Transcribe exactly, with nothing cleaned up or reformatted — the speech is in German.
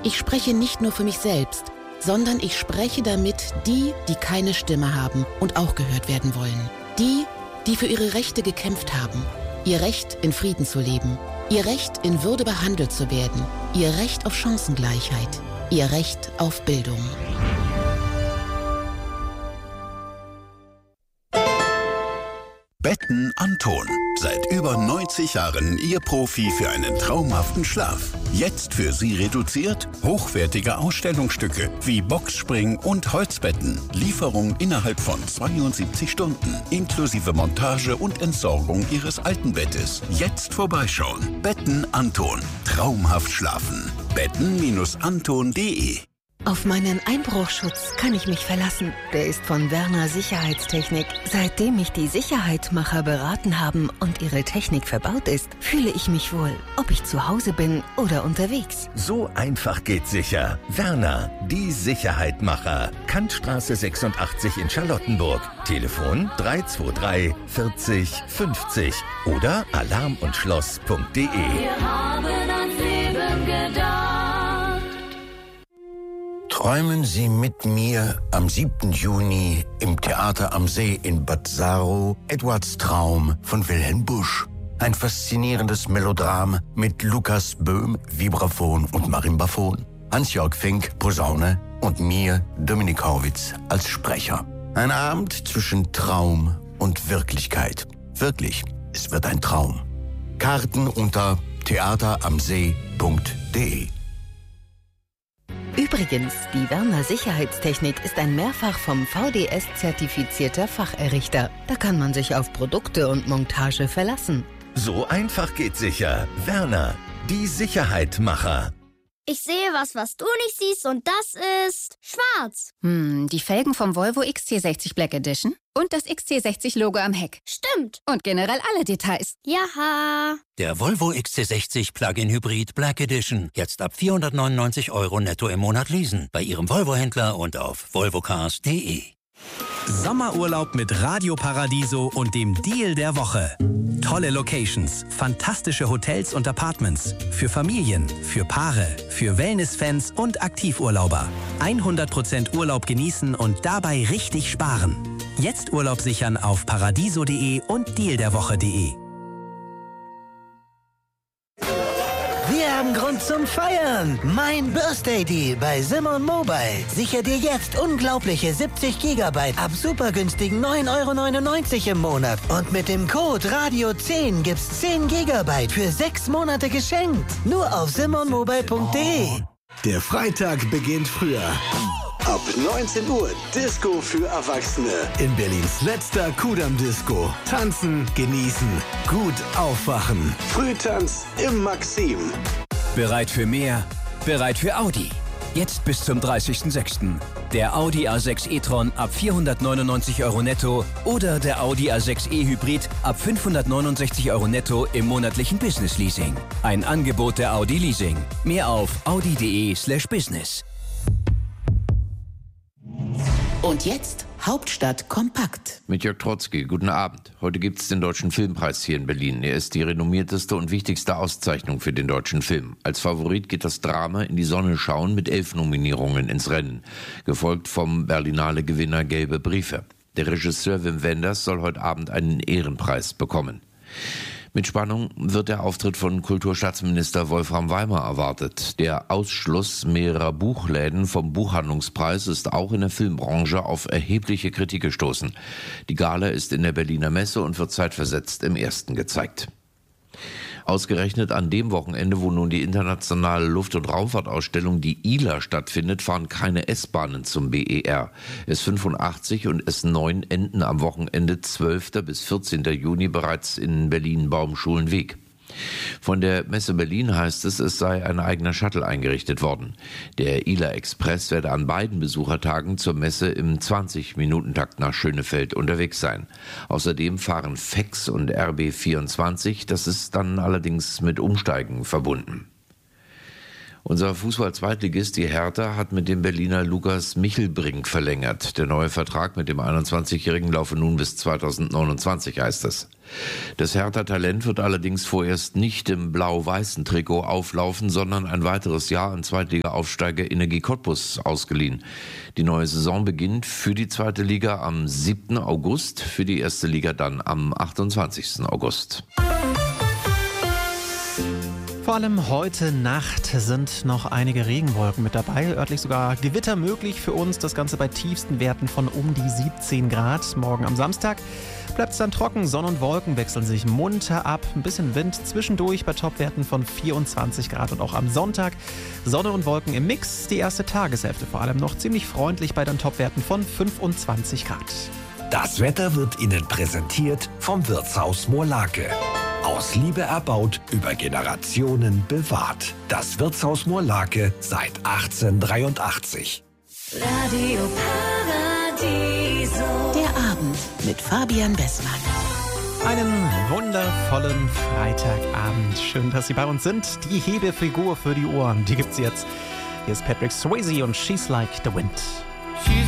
Ich spreche nicht nur für mich selbst, sondern ich spreche damit die, die keine Stimme haben und auch gehört werden wollen. Die, die für ihre Rechte gekämpft haben. Ihr Recht, in Frieden zu leben. Ihr Recht, in Würde behandelt zu werden. Ihr Recht auf Chancengleichheit. Ihr Recht auf Bildung. Betten Anton. Seit über neunzig Jahren Ihr Profi für einen traumhaften Schlaf. Jetzt für Sie reduziert hochwertige Ausstellungsstücke wie Boxspring und Holzbetten. Lieferung innerhalb von zweiundsiebzig Stunden. Inklusive Montage und Entsorgung Ihres alten Bettes. Jetzt vorbeischauen. Betten Anton. Traumhaft schlafen. betten Anton punkt de. Auf meinen Einbruchschutz kann ich mich verlassen. Der ist von Werner Sicherheitstechnik. Seitdem mich die Sicherheitmacher beraten haben und ihre Technik verbaut ist, fühle ich mich wohl, ob ich zu Hause bin oder unterwegs. So einfach geht sicher. Werner, die Sicherheitmacher. Kantstraße sechsundachtzig in Charlottenburg. Telefon drei zwei drei vierzig fünfzig oder alarm und schloss punkt de. Wir haben ans Leben gedacht. Träumen Sie mit mir am siebten Juni im Theater am See in Bad Saro Edwards Traum von Wilhelm Busch. Ein faszinierendes Melodram mit Lukas Böhm, Vibraphon und Marimbaphon, Hans-Jörg Fink, Posaune und mir, Dominik Horwitz, als Sprecher. Ein Abend zwischen Traum und Wirklichkeit. Wirklich, es wird ein Traum. Karten unter theater am see punkt de. Übrigens, die Werner Sicherheitstechnik ist ein mehrfach vom V D S-zertifizierter Facherrichter. Da kann man sich auf Produkte und Montage verlassen. So einfach geht sicher. Werner, die Sicherheitmacher. Ich sehe was, was du nicht siehst, und das ist schwarz. Hm, die Felgen vom Volvo X C sechzig Black Edition und das X C sechzig Logo am Heck. Stimmt. Und generell alle Details. Jaha. Der Volvo X C sechzig Plug-in Hybrid Black Edition. Jetzt ab vierhundertneunundneunzig Euro netto im Monat leasen. Bei Ihrem Volvo-Händler und auf volvocars punkt de. Sommerurlaub mit Radio Paradiso und dem Deal der Woche. Tolle Locations, fantastische Hotels und Apartments. Für Familien, für Paare, für Wellness-Fans und Aktivurlauber. hundert Prozent Urlaub genießen und dabei richtig sparen. Jetzt Urlaub sichern auf paradiso punkt de und deal der woche punkt de. Wir haben Grund zum Feiern. Mein Birthday Deal bei Simon Mobile. Sicher dir jetzt unglaubliche siebzig Gigabyte ab super günstigen neun Euro neunundneunzig im Monat. Und mit dem Code Radio zehn gibt's zehn Gigabyte für sechs Monate geschenkt. Nur auf simon mobile punkt de. Der Freitag beginnt früher. Ab neunzehn Uhr Disco für Erwachsene. In Berlins letzter Kudamm-Disco. Tanzen, genießen, gut aufwachen. Frühtanz im Maxim. Bereit für mehr? Bereit für Audi. Jetzt bis zum dreißigsten sechsten Der Audi A sechs e-tron ab vierhundertneunundneunzig Euro netto oder der Audi A sechs e Hybrid ab fünfhundertneunundsechzig Euro netto im monatlichen Business Leasing. Ein Angebot der Audi Leasing. Mehr auf audi punkt de slash business. Und jetzt Hauptstadt kompakt. Mit Jörg Trotzki, guten Abend. Heute gibt es den Deutschen Filmpreis hier in Berlin. Er ist die renommierteste und wichtigste Auszeichnung für den deutschen Film. Als Favorit geht das Drama In die Sonne schauen mit elf Nominierungen ins Rennen. Gefolgt vom Berlinale-Gewinner Gelbe Briefe. Der Regisseur Wim Wenders soll heute Abend einen Ehrenpreis bekommen. Mit Spannung wird der Auftritt von Kulturstaatsminister Wolfram Weimer erwartet. Der Ausschluss mehrerer Buchläden vom Buchhandlungspreis ist auch in der Filmbranche auf erhebliche Kritik gestoßen. Die Gala ist in der Berliner Messe und wird zeitversetzt im Ersten gezeigt. Ausgerechnet an dem Wochenende, wo nun die internationale Luft- und Raumfahrtausstellung, die I L A, stattfindet, fahren keine S-Bahnen zum B E R. S fünfundachtzig und S neun enden am Wochenende zwölften bis vierzehnten Juni bereits in Berlin-Baumschulenweg. Von der Messe Berlin heißt es, es sei ein eigener Shuttle eingerichtet worden. Der I L A Express werde an beiden Besuchertagen zur Messe im zwanzig-Minuten-Takt nach Schönefeld unterwegs sein. Außerdem fahren F E X und R B vierundzwanzig, das ist dann allerdings mit Umsteigen verbunden. Unser Fußball-Zweitligist, die Hertha, hat mit dem Berliner Lukas Michelbrink verlängert. Der neue Vertrag mit dem einundzwanzigjährigen laufe nun bis zweitausendneunundzwanzig, heißt es. Das Hertha-Talent wird allerdings vorerst nicht im blau-weißen Trikot auflaufen, sondern ein weiteres Jahr an Zweitliga-Aufsteiger Energie Cottbus ausgeliehen. Die neue Saison beginnt für die zweite Liga am siebten August, für die erste Liga dann am achtundzwanzigsten August. Vor allem heute Nacht sind noch einige Regenwolken mit dabei, örtlich sogar Gewitter möglich für uns, das Ganze bei tiefsten Werten von um die siebzehn Grad. Morgen am Samstag bleibt es dann trocken, Sonne und Wolken wechseln sich munter ab, ein bisschen Wind zwischendurch bei Topwerten von vierundzwanzig Grad und auch am Sonntag Sonne und Wolken im Mix, die erste Tageshälfte vor allem noch ziemlich freundlich bei den Topwerten von fünfundzwanzig Grad. Das Wetter wird Ihnen präsentiert vom Wirtshaus Moorlake. Aus Liebe erbaut, über Generationen bewahrt. Das Wirtshaus Moorlake seit achtzehnhundertdreiundachtzig. Radio Paradiso. Der Abend mit Fabian Bessmann. Einen wundervollen Freitagabend. Schön, dass Sie bei uns sind. Die Hebefigur für die Ohren, die gibt's jetzt. Hier ist Patrick Swayze und She's Like the Wind.